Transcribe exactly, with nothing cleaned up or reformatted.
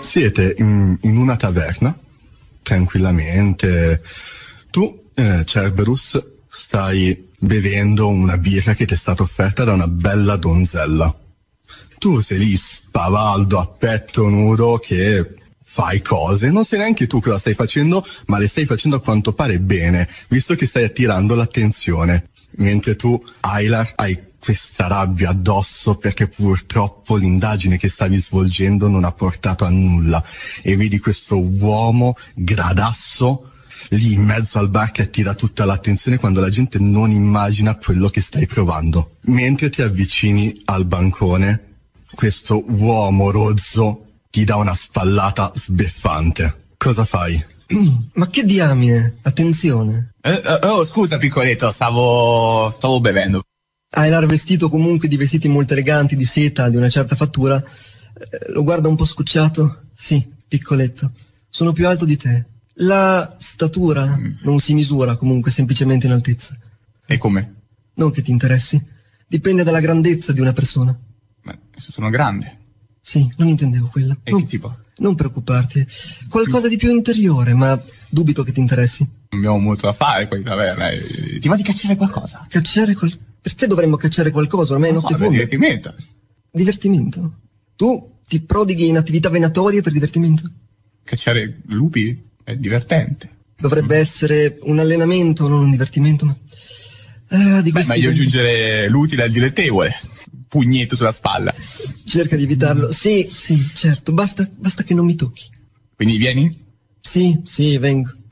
Siete in, in una taverna, tranquillamente. Tu, eh, Cerberus, stai bevendo una birra che ti è stata offerta da una bella donzella. Tu sei lì spavaldo a petto nudo che fai cose, non sai neanche tu cosa stai facendo, ma le stai facendo a quanto pare bene, visto che stai attirando l'attenzione. Mentre tu, Aylar, hai questa rabbia addosso perché purtroppo l'indagine che stavi svolgendo non ha portato a nulla, e vedi questo uomo gradasso lì in mezzo al bar che attira tutta l'attenzione quando la gente non immagina quello che stai provando. Mentre ti avvicini al bancone, questo uomo rozzo ti dà una spallata sbeffante. Cosa fai? Ma che diamine? Attenzione. Eh, oh, scusa piccoletto, stavo stavo bevendo. Aylar, vestito comunque di vestiti molto eleganti, di seta, di una certa fattura, eh, lo guarda un po' scocciato. Sì, piccoletto, sono più alto di te. La statura mm. non si misura comunque semplicemente in altezza. E come? Non che ti interessi. Dipende dalla grandezza di una persona. Ma sono grande. Sì, non intendevo quella. E non, che tipo? Non preoccuparti. Qualcosa di più interiore, ma dubito che ti interessi. Non abbiamo molto da fare qui in taverna. Ti va di cacciare qualcosa? Cacciare qual... Perché dovremmo cacciare qualcosa? Ormai è notte so, fonda. Divertimento. Divertimento? Tu ti prodighi in attività venatorie per divertimento? Cacciare lupi è divertente. Dovrebbe mm. essere un allenamento, non un divertimento, ma... Ah, di Beh, meglio tempi... aggiungere l'utile al dilettevole. Pugnetto sulla spalla. Cerca di evitarlo. Sì, sì, certo. Basta, basta che non mi tocchi. Quindi vieni? Sì, sì, vengo.